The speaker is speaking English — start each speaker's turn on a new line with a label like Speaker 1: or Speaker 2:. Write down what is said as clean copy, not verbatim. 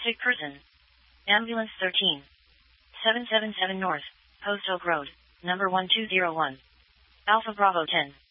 Speaker 1: Sick person. Ambulance 13. 777 North, Post Oak Road, number 1201. Alpha Bravo 10.